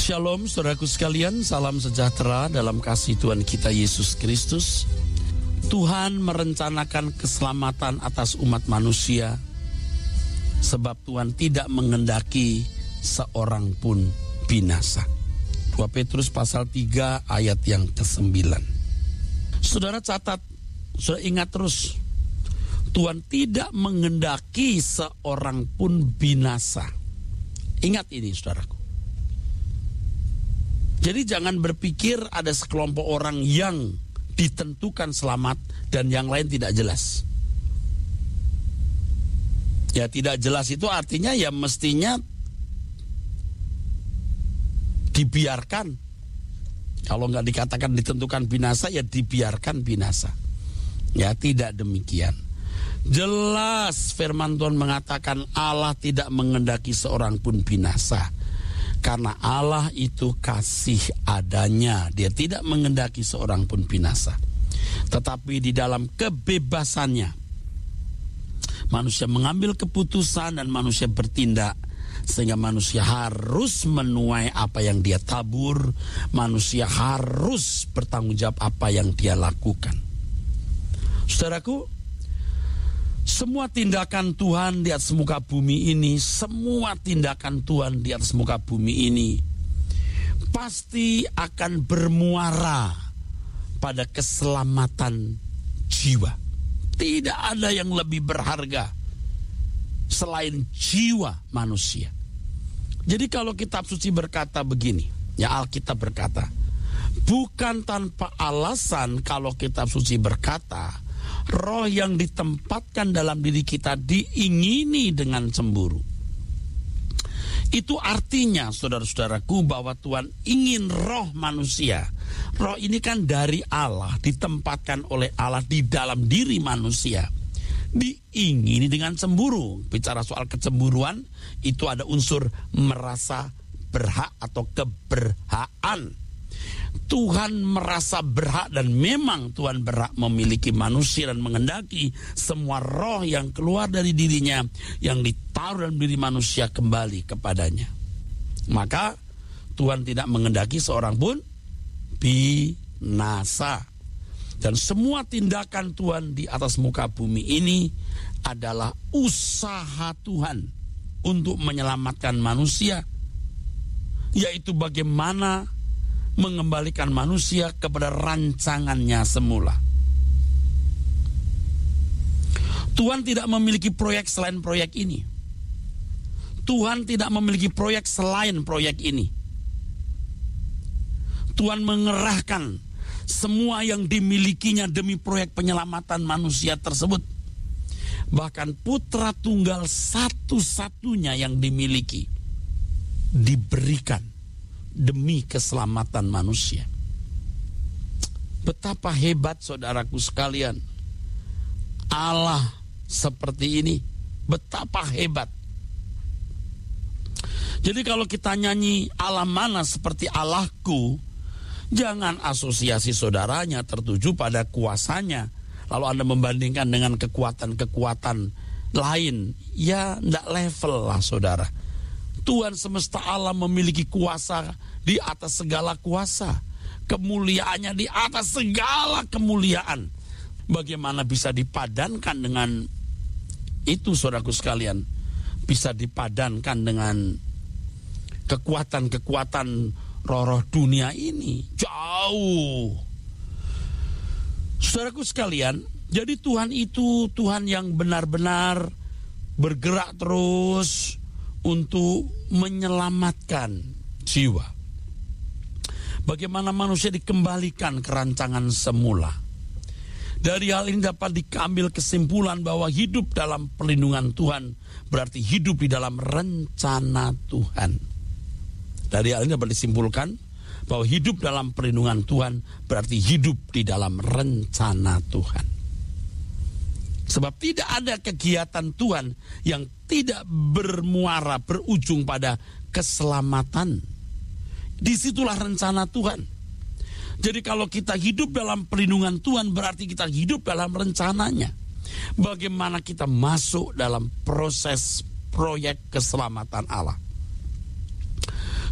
Shalom saudaraku sekalian, salam sejahtera dalam kasih Tuhan kita Yesus Kristus. Tuhan merencanakan keselamatan atas umat manusia, sebab Tuhan tidak menghendaki seorang pun binasa. 2 Petrus pasal 3 ayat yang ke-9. Saudara catat, saudara ingat terus, Tuhan tidak menghendaki seorang pun binasa. Ingat ini saudaraku. Jadi jangan berpikir ada sekelompok orang yang ditentukan selamat dan yang lain tidak jelas. Ya tidak jelas itu artinya ya mestinya dibiarkan. Kalau nggak dikatakan ditentukan binasa ya dibiarkan binasa. Ya tidak demikian. Jelas firman Tuhan mengatakan Allah tidak menghendaki seorang pun binasa. Karena Allah itu kasih adanya. Dia tidak menghendaki seorang pun binasa. Tetapi di dalam kebebasannya, manusia mengambil keputusan dan manusia bertindak. Sehingga manusia harus menuai apa yang dia tabur. Manusia harus bertanggung jawab apa yang dia lakukan. Saudaraku, semua tindakan Tuhan di atas muka bumi ini, semua tindakan Tuhan di atas muka bumi ini pasti akan bermuara pada keselamatan jiwa. Tidak ada yang lebih berharga selain jiwa manusia. Jadi kalau kitab suci berkata begini, ya Alkitab berkata, bukan tanpa alasan kalau kitab suci berkata, roh yang ditempatkan dalam diri kita diingini dengan cemburu. Itu artinya saudara-saudaraku bahwa Tuhan ingin roh manusia. Roh ini kan dari Allah, ditempatkan oleh Allah di dalam diri manusia. Diingini dengan cemburu. Bicara soal kecemburuan, itu ada unsur merasa berhak atau keberhakan. Tuhan merasa berhak dan memang Tuhan berhak memiliki manusia dan menghendaki semua roh yang keluar dari dirinya yang ditaruh dalam diri manusia kembali kepadanya. Maka Tuhan tidak menghendaki seorang pun binasa. Dan semua tindakan Tuhan di atas muka bumi ini adalah usaha Tuhan untuk menyelamatkan manusia, yaitu bagaimana mengembalikan manusia kepada rancangannya semula. Tuhan tidak memiliki proyek selain proyek ini. Tuhan tidak memiliki proyek selain proyek ini. Tuhan mengerahkan semua yang dimilikinya demi proyek penyelamatan manusia tersebut. Bahkan putra tunggal satu-satunya yang dimiliki diberikan demi keselamatan manusia. Betapa hebat saudaraku sekalian. Allah seperti ini. Betapa hebat. Jadi kalau kita nyanyi Allah mana seperti Allahku, jangan asosiasi saudaranya tertuju pada kuasanya. Lalu Anda membandingkan dengan kekuatan-kekuatan lain. Ya tidak level lah saudara. Tuhan semesta alam memiliki kuasa di atas segala kuasa. Kemuliaannya di atas segala kemuliaan. Bagaimana bisa dipadankan dengan itu saudaraku sekalian? Bisa dipadankan dengan kekuatan-kekuatan roh-roh dunia ini. Jauh. Saudaraku sekalian, jadi Tuhan itu Tuhan yang benar-benar bergerak terus untuk menyelamatkan jiwa. Bagaimana manusia dikembalikan ke rancangan semula. Dari hal ini dapat diambil kesimpulan bahwa hidup dalam perlindungan Tuhan berarti hidup di dalam rencana Tuhan. Dari hal ini dapat disimpulkan bahwa hidup dalam perlindungan Tuhan berarti hidup di dalam rencana Tuhan. Sebab tidak ada kegiatan Tuhan yang tidak bermuara, berujung pada keselamatan. Disitulah rencana Tuhan. Jadi kalau kita hidup dalam perlindungan Tuhan berarti kita hidup dalam rencananya. Bagaimana kita masuk dalam proses proyek keselamatan Allah.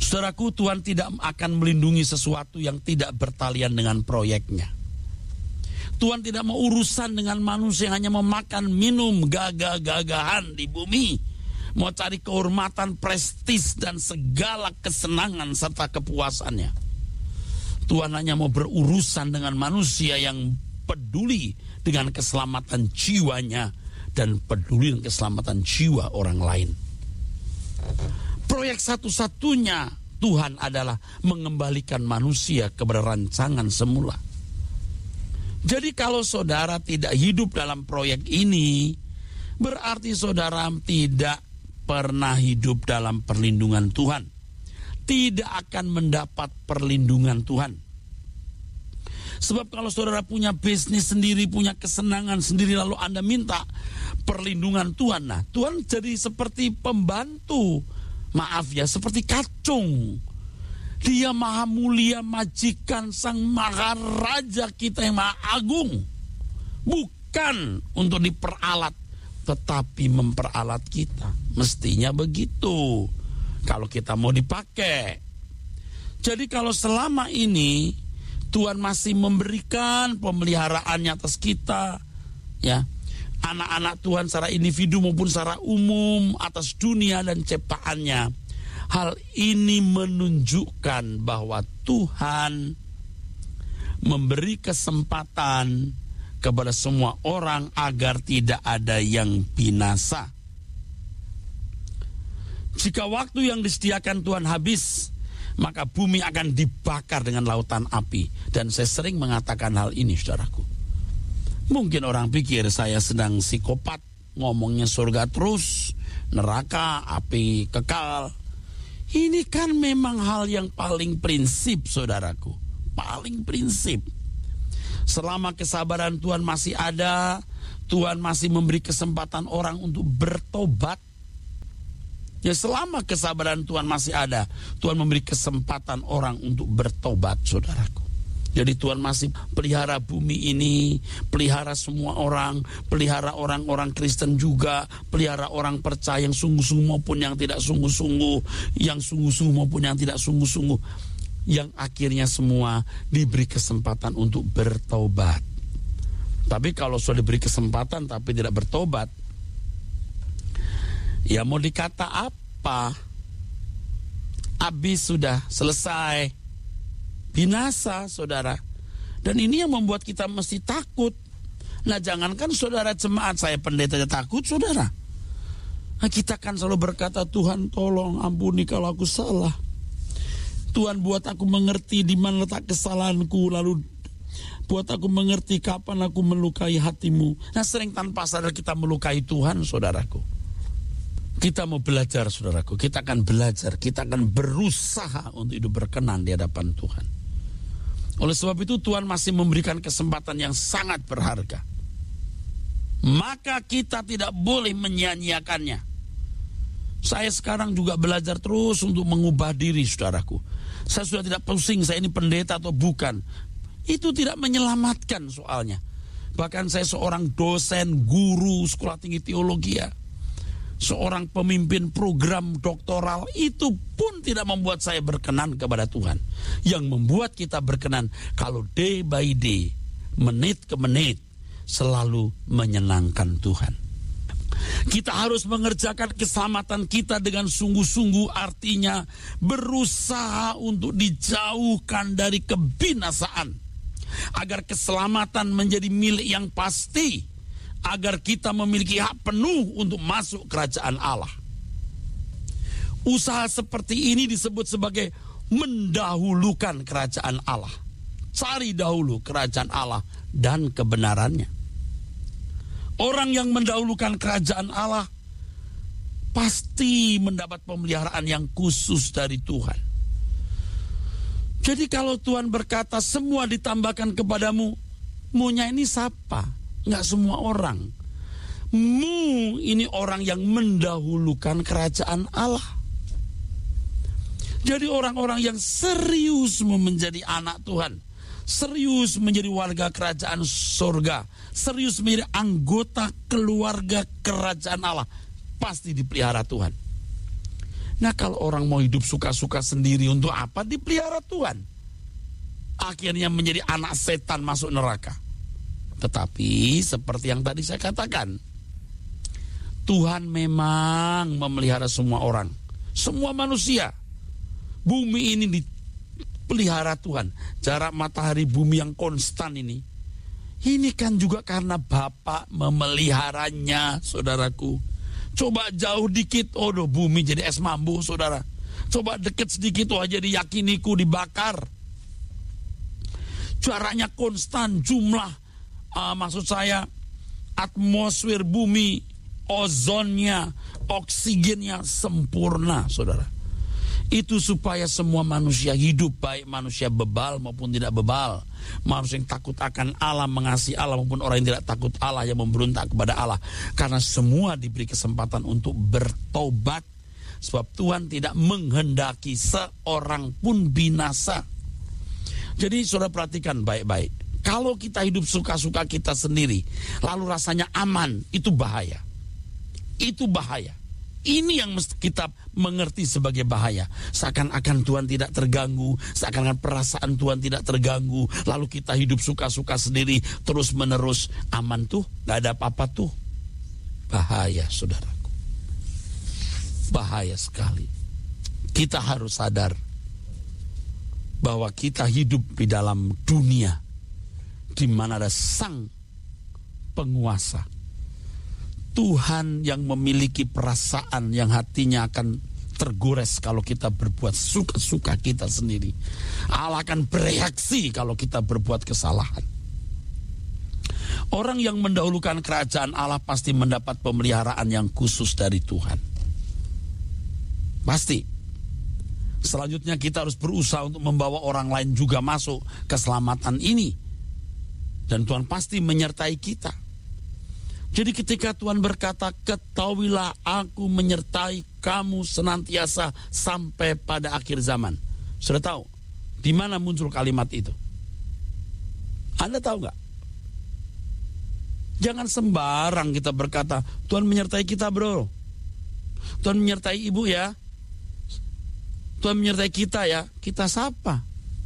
Saudaraku, Tuhan tidak akan melindungi sesuatu yang tidak bertalian dengan proyeknya. Tuhan tidak mau urusan dengan manusia yang hanya memakan, minum, gagah-gagahan di bumi. Mau cari kehormatan, prestis, dan segala kesenangan serta kepuasannya. Tuhan hanya mau berurusan dengan manusia yang peduli dengan keselamatan jiwanya dan peduli dengan keselamatan jiwa orang lain. Proyek satu-satunya Tuhan adalah mengembalikan manusia kepada rancangan semula. Jadi kalau saudara tidak hidup dalam proyek ini, berarti saudara tidak pernah hidup dalam perlindungan Tuhan. Tidak akan mendapat perlindungan Tuhan. Sebab kalau saudara punya bisnis sendiri, punya kesenangan sendiri, lalu Anda minta perlindungan Tuhan, nah Tuhan jadi seperti pembantu. Maaf ya, seperti kacung. Dia maha mulia, majikan sang maharaja kita yang maha agung. Bukan untuk diperalat, tetapi memperalat kita. Mestinya begitu, kalau kita mau dipakai. Jadi kalau selama ini Tuhan masih memberikan pemeliharaannya atas kita, ya, anak-anak Tuhan secara individu maupun secara umum atas dunia dan ciptaannya, hal ini menunjukkan bahwa Tuhan memberi kesempatan kepada semua orang agar tidak ada yang binasa. Jika waktu yang disediakan Tuhan habis, maka bumi akan dibakar dengan lautan api. Dan saya sering mengatakan hal ini, saudaraku. Mungkin orang pikir saya sedang psikopat, ngomongnya surga terus, neraka, api kekal. Ini kan memang hal yang paling prinsip, saudaraku. Paling prinsip. Selama kesabaran Tuhan masih ada, Tuhan masih memberi kesempatan orang untuk bertobat. Ya, selama kesabaran Tuhan masih ada, Tuhan memberi kesempatan orang untuk bertobat, saudaraku. Jadi Tuhan masih pelihara bumi ini, pelihara semua orang, pelihara orang-orang Kristen juga, pelihara orang percaya yang sungguh-sungguh maupun yang tidak sungguh-sungguh, yang sungguh-sungguh maupun yang tidak sungguh-sungguh, yang akhirnya semua diberi kesempatan untuk bertobat. Tapi kalau sudah diberi kesempatan tapi tidak bertobat, ya mau dikata apa? Habis sudah, selesai. Binasa, saudara. Dan ini yang membuat kita mesti takut. Nah, jangankan saudara jemaat, saya pendeta aja takut, saudara. Nah, kita kan selalu berkata, Tuhan tolong ampuni kalau aku salah. Tuhan buat aku mengerti di mana letak kesalahanku, lalu buat aku mengerti kapan aku melukai hatimu. Nah, sering tanpa sadar kita melukai Tuhan, saudaraku. Kita mau belajar, saudaraku. Kita akan belajar, kita akan berusaha untuk hidup berkenan di hadapan Tuhan. Oleh sebab itu Tuhan masih memberikan kesempatan yang sangat berharga. Maka kita tidak boleh menyia-nyiakannya. Saya sekarang juga belajar terus untuk mengubah diri, saudaraku. Saya sudah tidak pusing, saya ini pendeta atau bukan. Itu tidak menyelamatkan soalnya. Bahkan saya seorang dosen, guru, sekolah tinggi teologi, ya. Seorang pemimpin program doktoral, itu pun tidak membuat saya berkenan kepada Tuhan. Yang membuat kita berkenan kalau day by day, menit ke menit, selalu menyenangkan Tuhan. Kita harus mengerjakan keselamatan kita dengan sungguh-sungguh, artinya berusaha untuk dijauhkan dari kebinasaan, agar keselamatan menjadi milik yang pasti, agar kita memiliki hak penuh untuk masuk kerajaan Allah. Usaha seperti ini disebut sebagai mendahulukan kerajaan Allah. Cari dahulu kerajaan Allah dan kebenarannya. Orang yang mendahulukan kerajaan Allah pasti mendapat pemeliharaan yang khusus dari Tuhan. Jadi kalau Tuhan berkata semua ditambahkan kepadamu, munya ini siapa? Nggak semua orang. Mu ini orang yang mendahulukan kerajaan Allah. Jadi orang-orang yang serius menjadi anak Tuhan, serius menjadi warga kerajaan surga, serius menjadi anggota keluarga kerajaan Allah, pasti dipelihara Tuhan. Nah kalau orang mau hidup suka-suka sendiri, untuk apa dipelihara Tuhan? Akhirnya menjadi anak setan masuk neraka. Tetapi seperti yang tadi saya katakan, Tuhan memang memelihara semua orang, semua manusia. Bumi ini dipelihara Tuhan. Jarak matahari bumi yang konstan ini kan juga karena Bapa memeliharanya, saudaraku. Coba jauh dikit, bumi jadi es mambu, saudara. Coba deket sedikit, jadi yakiniku dibakar. Jaraknya konstan, jumlah, maksud saya atmosfer bumi, ozonnya, oksigennya sempurna, saudara. Itu supaya semua manusia hidup, baik manusia bebal maupun tidak bebal, manusia yang takut akan Allah, mengasihi Allah, maupun orang yang tidak takut Allah, yang memberontak kepada Allah. Karena semua diberi kesempatan untuk bertobat, sebab Tuhan tidak menghendaki seorang pun binasa. Jadi saudara perhatikan baik-baik. Kalau kita hidup suka-suka kita sendiri, lalu rasanya aman, itu bahaya. Itu bahaya. Ini yang mesti kita mengerti sebagai bahaya. Seakan-akan Tuhan tidak terganggu, seakan-akan perasaan Tuhan tidak terganggu, lalu kita hidup suka-suka sendiri terus menerus. Aman tuh, gak ada apa-apa tuh. Bahaya, saudaraku. Bahaya sekali. Kita harus sadar bahwa kita hidup di dalam dunia di mana ada sang penguasa. Tuhan yang memiliki perasaan yang hatinya akan tergores kalau kita berbuat suka-suka kita sendiri. Allah akan bereaksi kalau kita berbuat kesalahan. Orang yang mendahulukan kerajaan Allah pasti mendapat pemeliharaan yang khusus dari Tuhan. Pasti. Selanjutnya kita harus berusaha untuk membawa orang lain juga masuk keselamatan ini. Dan Tuhan pasti menyertai kita. Jadi ketika Tuhan berkata, ketahuilah aku menyertai kamu senantiasa sampai pada akhir zaman. Sudah tahu di mana muncul kalimat itu? Anda tahu nggak? Jangan sembarang kita berkata, Tuhan menyertai kita bro. Tuhan menyertai ibu ya. Tuhan menyertai kita ya. Kita siapa?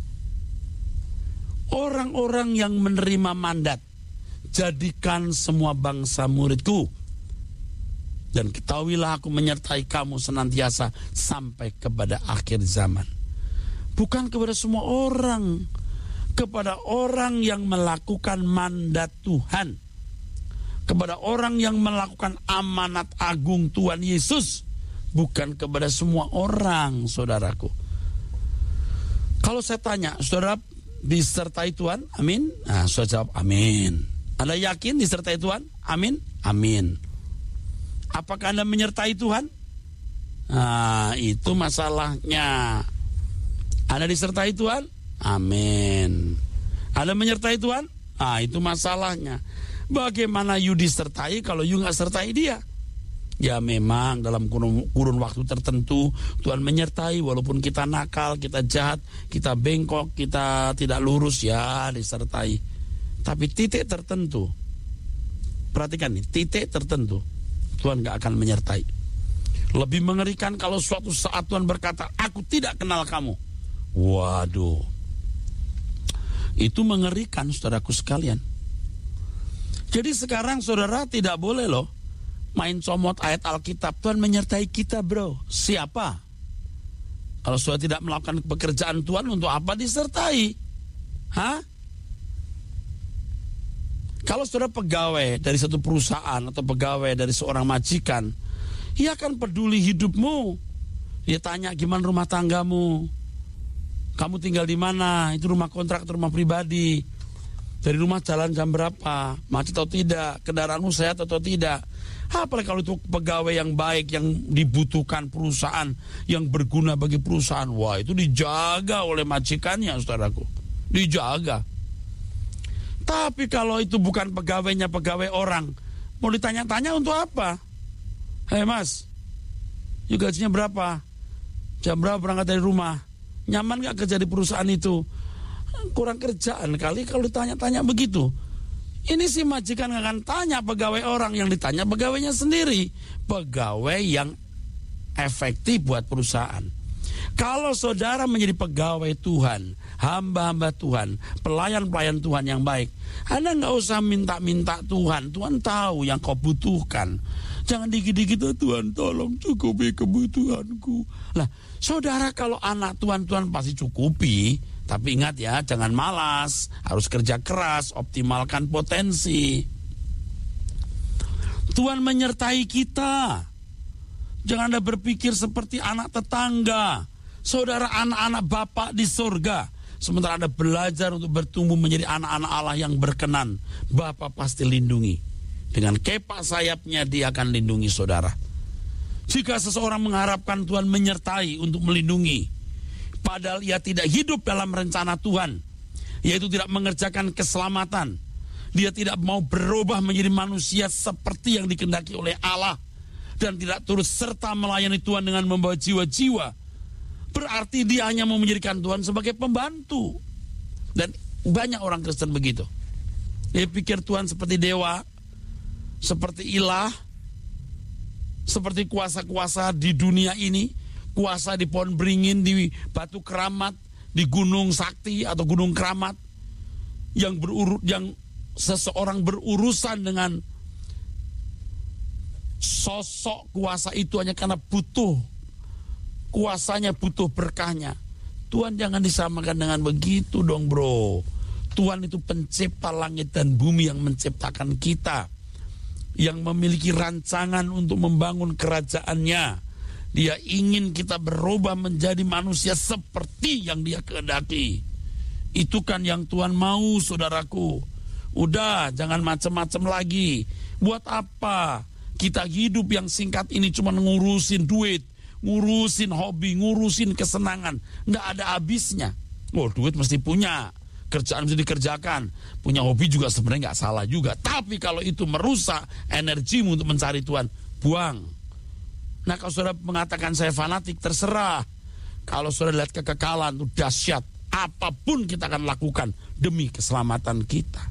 Orang-orang yang menerima mandat. Jadikan semua bangsa muridku. Dan ketahuilah aku menyertai kamu senantiasa sampai kepada akhir zaman. Bukan kepada semua orang. Kepada orang yang melakukan mandat Tuhan. Kepada orang yang melakukan amanat agung Tuhan Yesus. Bukan kepada semua orang, saudaraku. Kalau saya tanya, saudara disertai Tuhan? Amin. Nah, saudara jawab amin. Anda yakin disertai Tuhan? Amin? Amin. Apakah Anda menyertai Tuhan? Nah, itu masalahnya. Anda disertai Tuhan? Amin. Anda menyertai Tuhan? Ah, itu masalahnya. Bagaimana you disertai kalau you gak sertai dia? Ya memang dalam kurun waktu tertentu Tuhan menyertai, walaupun kita nakal, kita jahat, kita bengkok, kita tidak lurus, ya disertai. Tapi titik tertentu, perhatikan nih, titik tertentu Tuhan gak akan menyertai. Lebih mengerikan kalau suatu saat Tuhan berkata, aku tidak kenal kamu. Waduh, itu mengerikan, saudaraku sekalian. Jadi sekarang saudara tidak boleh loh main comot ayat Alkitab. Tuhan menyertai kita bro. Siapa? Kalau saudara tidak melakukan pekerjaan Tuhan, untuk apa disertai? Hah? Kalau saudara pegawai dari satu perusahaan atau pegawai dari seorang majikan, ia akan peduli hidupmu. Dia tanya gimana rumah tanggamu, kamu tinggal di mana, itu rumah kontrak atau rumah pribadi, dari rumah jalan jam berapa, macet atau tidak, kendaraanmu sehat atau tidak. Apalagi kalau itu pegawai yang baik, yang dibutuhkan perusahaan, yang berguna bagi perusahaan, wah itu dijaga oleh majikannya, saudaraku, dijaga. Tapi kalau itu bukan pegawainya, pegawai orang, mau ditanya-tanya untuk apa? Hei mas, you gajinya berapa? Jam berapa berangkat dari rumah? Nyaman gak kerja di perusahaan itu? Kurang kerjaan kali kalau ditanya-tanya begitu. Ini si majikan gak akan tanya pegawai orang, yang ditanya pegawainya sendiri. Pegawai yang efektif buat perusahaan. Kalau saudara menjadi pegawai Tuhan, hamba-hamba Tuhan, pelayan-pelayan Tuhan yang baik, Anda nggak usah minta-minta Tuhan. Tuhan tahu yang kau butuhkan. Jangan dikit-dikit, Tuhan tolong cukupi kebutuhanku. Lah, saudara kalau anak Tuhan pasti cukupi. Tapi ingat ya, jangan malas, harus kerja keras, optimalkan potensi. Tuhan menyertai kita. Jangan Anda berpikir seperti anak tetangga. Saudara anak-anak Bapa di surga. Sementara Anda belajar untuk bertumbuh menjadi anak-anak Allah yang berkenan, Bapa pasti lindungi. Dengan kepak sayapnya dia akan lindungi saudara. Jika seseorang mengharapkan Tuhan menyertai untuk melindungi, padahal ia tidak hidup dalam rencana Tuhan, yaitu tidak mengerjakan keselamatan, dia tidak mau berubah menjadi manusia seperti yang dikehendaki oleh Allah, dan tidak turut serta melayani Tuhan dengan membawa jiwa-jiwa, berarti dia hanya mau menjadikan Tuhan sebagai pembantu. Dan banyak orang Kristen begitu. Dia pikir Tuhan seperti dewa, seperti ilah, seperti kuasa-kuasa di dunia ini, kuasa di pohon beringin, di batu keramat, di gunung sakti atau gunung keramat, yang seseorang berurusan dengan sosok kuasa itu hanya karena butuh kuasanya, butuh berkahnya. Tuhan jangan disamakan dengan begitu dong bro. Tuhan itu pencipta langit dan bumi yang menciptakan kita, yang memiliki rancangan untuk membangun kerajaannya. Dia ingin kita berubah menjadi manusia seperti yang dia kehendaki. Itu kan yang Tuhan mau, saudaraku. Udah, jangan macam-macam lagi. Buat apa kita hidup yang singkat ini cuma ngurusin duit, ngurusin hobi, ngurusin kesenangan. Nggak ada habisnya. Oh, duit mesti punya, kerjaan mesti dikerjakan, punya hobi juga sebenarnya nggak salah juga. Tapi kalau itu merusak energimu untuk mencari Tuhan, buang. Nah, kalau saudara mengatakan saya fanatik, terserah. Kalau saudara lihat kekekalan itu dahsyat, apapun kita akan lakukan demi keselamatan kita.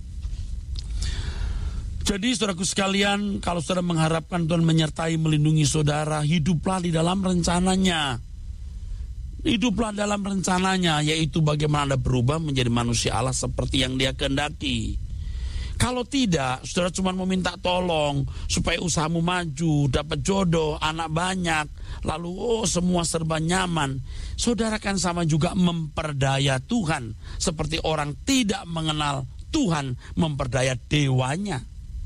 Jadi saudaraku sekalian, kalau saudara mengharapkan Tuhan menyertai, melindungi saudara, hiduplah di dalam rencananya. Hiduplah dalam rencananya, yaitu bagaimana Anda berubah menjadi manusia Allah seperti yang dia kehendaki. Kalau tidak, saudara cuma mau minta tolong supaya usahamu maju, dapat jodoh, anak banyak, lalu semua serba nyaman. Saudara kan sama juga memperdaya Tuhan, seperti orang tidak mengenal Tuhan memperdaya dewanya.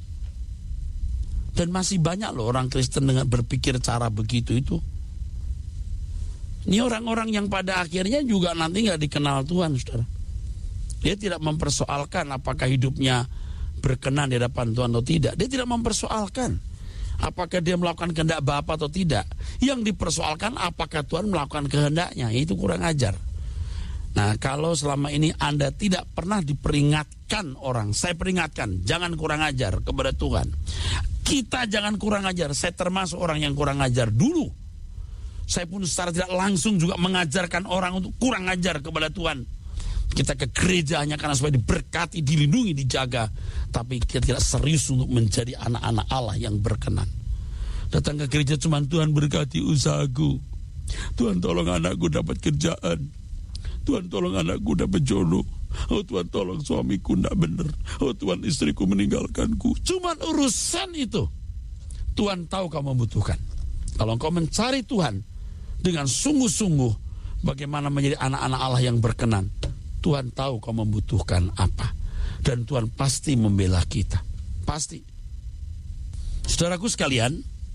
Dan masih banyak loh orang Kristen dengan berpikir cara begitu itu. Ini orang-orang yang pada akhirnya juga nanti gak dikenal Tuhan, saudara. Dia tidak mempersoalkan apakah hidupnya berkenan di hadapan Tuhan atau tidak. Dia tidak mempersoalkan apakah dia melakukan kehendak Bapa atau tidak. Yang dipersoalkan apakah Tuhan melakukan kehendaknya. Itu kurang ajar. Nah, kalau selama ini Anda tidak pernah diperingatkan orang, saya peringatkan, jangan kurang ajar kepada Tuhan. Kita jangan kurang ajar. Saya termasuk orang yang kurang ajar dulu. Saya pun secara tidak langsung juga mengajarkan orang untuk kurang ajar kepada Tuhan. Kita ke gereja hanya karena supaya diberkati, dilindungi, dijaga. Tapi kita tidak serius untuk menjadi anak-anak Allah yang berkenan. Datang ke gereja cuma Tuhan berkati usahaku. Tuhan tolong anakku dapat kerjaan. Tuhan tolong anakku dapat jodoh. Oh Tuhan tolong suamiku tidak benar. Oh Tuhan istriku meninggalkanku. Cuman urusan itu Tuhan tahu kau membutuhkan. Kalau engkau mencari Tuhan dengan sungguh-sungguh, bagaimana menjadi anak-anak Allah yang berkenan, Tuhan tahu kau membutuhkan apa. Dan Tuhan pasti membela kita. Pasti. Saudaraku sekalian,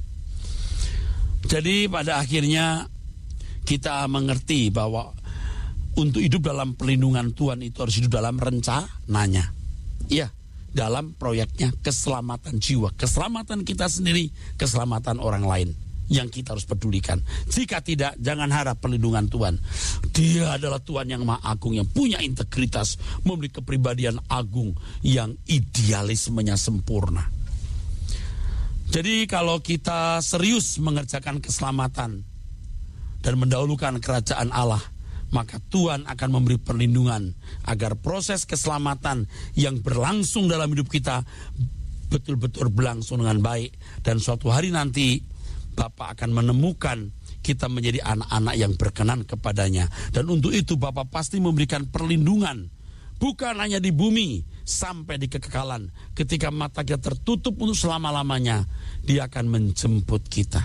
jadi pada akhirnya kita mengerti bahwa untuk hidup dalam perlindungan Tuhan itu harus hidup dalam rencananya. Iya, dalam proyeknya keselamatan jiwa. Keselamatan kita sendiri, keselamatan orang lain yang kita harus pedulikan. Jika tidak, jangan harap perlindungan Tuhan. Dia adalah Tuhan yang Maha Agung, yang punya integritas, memiliki kepribadian agung, yang idealismenya sempurna. Jadi kalau kita serius mengerjakan keselamatan dan mendahulukan kerajaan Allah, maka Tuhan akan memberi perlindungan agar proses keselamatan yang berlangsung dalam hidup kita betul-betul berlangsung dengan baik. Dan suatu hari nanti Bapa akan menemukan kita menjadi anak-anak yang berkenan kepadanya. Dan untuk itu Bapa pasti memberikan perlindungan, bukan hanya di bumi, sampai di kekekalan. Ketika mata kita tertutup untuk selama-lamanya, Dia akan menjemput kita,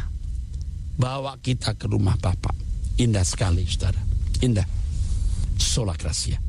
bawa kita ke rumah Bapa. Indah sekali, saudara. Indah. Sola Gracia.